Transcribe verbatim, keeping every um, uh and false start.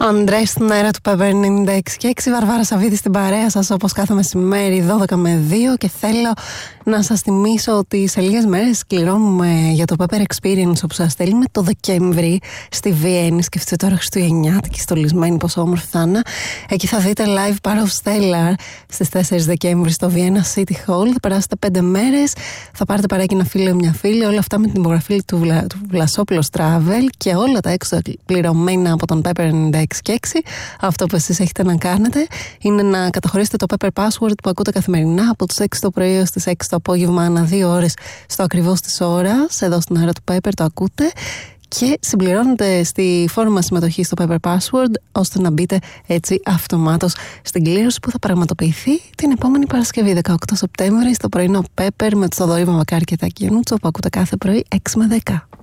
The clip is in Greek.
Ανδρέας στην αέρα του Pepper ενενήντα έξι και έξι, Βαρβάρα Σαββίδη στην παρέα σας όπως κάθε μεσημέρι δώδεκα με δύο, και θέλω να σας θυμίσω ότι σε λίγες μέρες κληρώνουμε για το Pepper Experience όπου σας στέλνουμε το Δεκέμβρη στη Βιέννη. Σκεφτείτε τώρα Χριστουγεννιάτικη στολισμένη, πόσο όμορφη θα είναι. Εκεί θα δείτε live Part of Stellar στις τέσσερις Δεκέμβρη στο Vienna City Hall. Θα περάσετε πέντε μέρες, θα πάρετε παράκι ένα φίλο ή μια φίλη, όλα αυτά με την υπογραφή του, Βλα... του Βλασόπουλος Travel και όλα τα έξοδα πληρωμένα από τον Pepper ενενήντα έξι και έξι. Αυτό που εσείς έχετε να κάνετε είναι να καταχωρήσετε το Pepper Password που ακούτε καθημερινά από τις έξι το πρωί έως τις έξι το απόγευμα, ανά δύο ώρες στο ακριβώς της ώρας, εδώ στην αέρα του Pepper το ακούτε, και συμπληρώνετε στη φόρμα συμμετοχή στο Pepper Password ώστε να μπείτε έτσι αυτομάτως στην κλήρωση που θα πραγματοποιηθεί την επόμενη Παρασκευή δεκαοκτώ Σεπτέμβρη στο πρωινό Pepper με το Θοδωρή Μαμακάρη και τα Κιανούτσο που ακούτε κάθε πρωί έξι με δέκα.